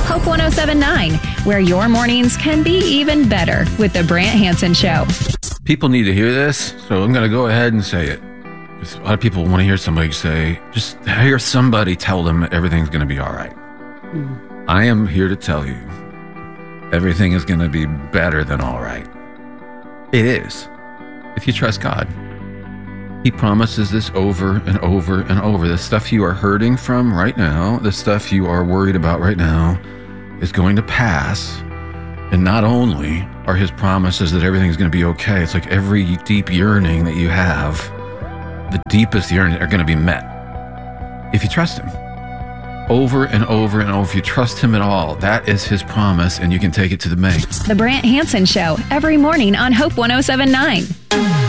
Hope 107.9, where your mornings can be even better with the Brant Hansen Show. People need to hear this, so I'm going to go ahead and say it. A lot of people want to hear somebody say, just hear somebody tell them everything's going to be all right. I am here to tell you, everything is going to be better than all right. It is, if you trust God. He promises this over and over and over. The stuff you are hurting from right now, the stuff you are worried about right now, is going to pass. And not only are his promises that everything's going to be okay, it's like every deep yearning that you have, the deepest yearning are going to be met if you trust him. Over and over and over, if you trust him at all, that is his promise, and you can take it to the bank. The Brant Hansen Show, every morning on Hope 107.9.